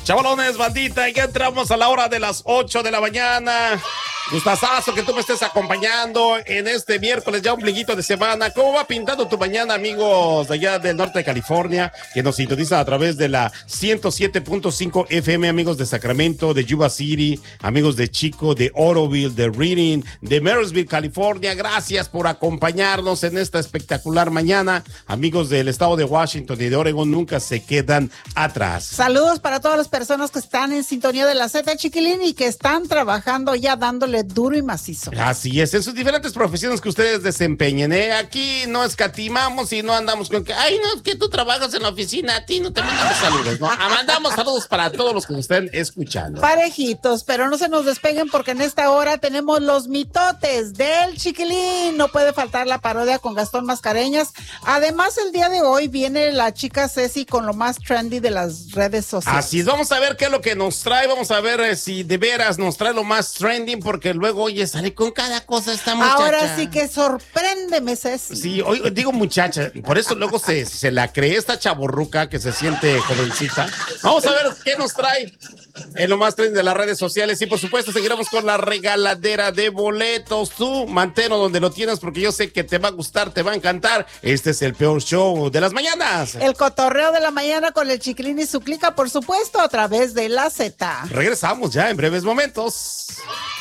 Chavalones, bandita, ya entramos a la hora de las 8 de la mañana. Gustazazo que tú me estés acompañando en este miércoles, ya ombliguito de semana. ¿Cómo va pintando tu mañana, amigos de allá del norte de California, que nos sintonizan a través de la 107.5 FM, amigos de Sacramento, de Yuba City, amigos de Chico, de Oroville, de Reading, de Marysville, California? Gracias por acompañarnos en esta espectacular mañana. Amigos del estado de Washington y de Oregon, nunca se quedan atrás. Saludos para todas las personas que están en sintonía de la Z, Chiquilín, y que están trabajando ya dándole duro y macizo. Así es, en sus diferentes profesiones que ustedes desempeñen, ¿eh? Aquí no escatimamos y no andamos con que, ay, no, es que tú trabajas en la oficina, a ti no te mandamos saludos, ¿no? Mandamos saludos para todos los que nos estén escuchando. Parejitos, pero no se nos despeguen porque en esta hora tenemos los mitotes del Chiquilín. No puede faltar la parodia con Gastón Mascareñas. Además, el día de hoy viene la chica Ceci con lo más trendy de las redes sociales. Así es, vamos a ver qué es lo que nos trae, vamos a ver si de veras nos trae lo más trending, porque luego, oye, sale con cada cosa esta muchacha. Ahora sí que sorpréndeme, Ceci. Sí, hoy digo muchacha, por eso luego se la cree esta chavorruca que se siente jovencita. Vamos a ver qué nos trae en lo más trending de las redes sociales. Y por supuesto seguiremos con la regaladera de boletos. Tú manténlo donde lo tienes, porque yo sé que te va a gustar, te va a encantar. Este es el peor show de las mañanas. El cotorreo de la mañana con el Chiquilín y su clica, por supuesto, a través de la Z. Regresamos ya en breves momentos.